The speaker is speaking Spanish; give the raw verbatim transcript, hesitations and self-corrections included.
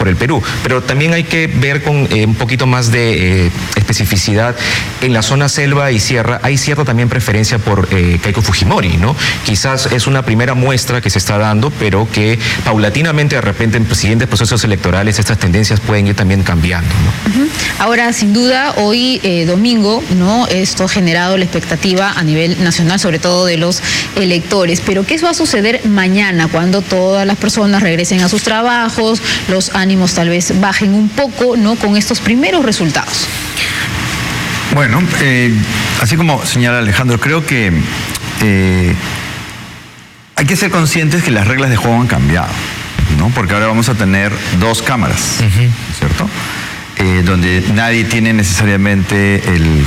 por el Perú. Pero también hay que ver con eh, un poquito más de eh, especificidad. En la zona selva y sierra hay cierta también preferencia por eh, Keiko Fujimori, ¿no? Quizás es una primera muestra que se está dando, pero que paulatinamente de repente en siguientes procesos electorales estas tendencias pueden ir también cambiando, ¿no? Uh-huh. Ahora, sin duda, hoy eh, domingo, ¿no? Esto ha generado la expectativa a nivel nacional, sobre todo de los electores. Pero ¿qué va a suceder mañana cuando todas las personas regresen a sus trabajos, los ánimos tal vez bajen un poco, ¿no? Con estos primeros resultados. Bueno, eh, así como señala Alejandro, creo que eh, hay que ser conscientes que las reglas de juego han cambiado, ¿no? Porque ahora vamos a tener dos cámaras, uh-huh. ¿cierto? Eh, donde nadie tiene necesariamente el